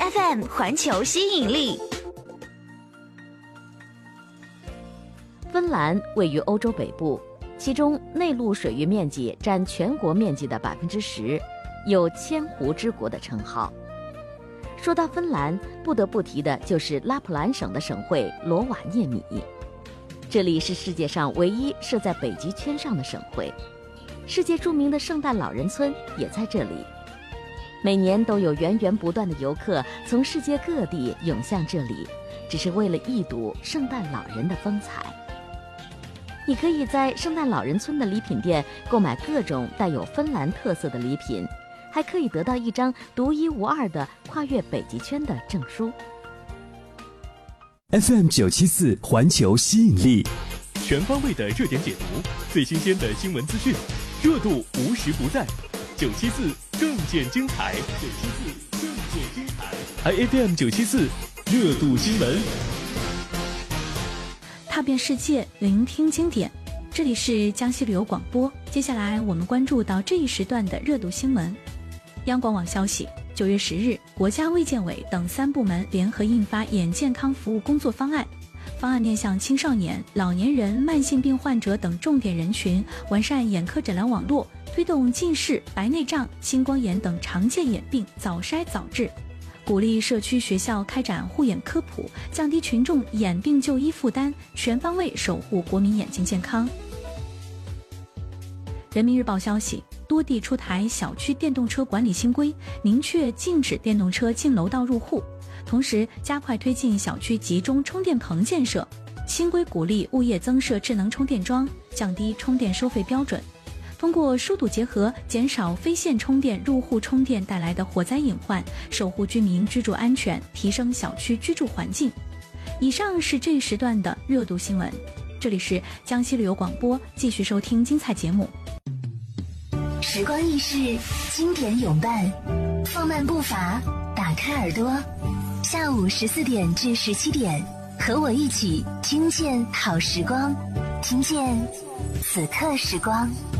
FM 环球吸引力。 芬兰位于欧洲北部，其中内陆水域面积占全国面积的10%，有千湖之国的称号。说到芬兰，不得不提的就是拉普兰省的省会罗瓦涅米，这里是世界上唯一设在北极圈上的省会，世界著名的圣诞老人村也在这里。每年都有源源不断的游客从世界各地涌向这里，只是为了一睹圣诞老人的风采。你可以在圣诞老人村的礼品店购买各种带有芬兰特色的礼品，还可以得到一张独一无二的跨越北极圈的证书。 FM 974环球吸引力， 全方位的热点解读，最新鲜的新闻资讯，热度无时不在。974更见精彩，974更见精彩。FM 974热度新闻。 踏遍世界，聆听经典。这里是江西旅游广播。接下来我们关注到这一时段的热度新闻。央广网消息，9月10日，国家卫健委等3部门联合印发眼健康服务工作方案。方案面向青少年、老年人、慢性病患者等重点人群，完善眼科诊疗网络，推动近视、白内障、青光眼等常见眼病早筛早治。鼓励社区学校开展护眼科普，降低群众眼病就医负担，全方位守护国民眼睛健康。人民日报消息，多地出台小区电动车管理新规，明确禁止电动车进楼道入户，同时加快推进小区集中充电棚建设。新规鼓励物业增设智能充电桩，降低充电收费标准。通过疏堵结合，减少非线充电、入户充电带来的火灾隐患，守护居民居住安全，提升小区居住环境。以上是这一时段的热度新闻，这里是江西旅游广播，继续收听精彩节目。 时光易逝，经典永伴，放慢步伐，打开耳朵，下午14点至17点，和我一起听见好时光，听见此刻时光。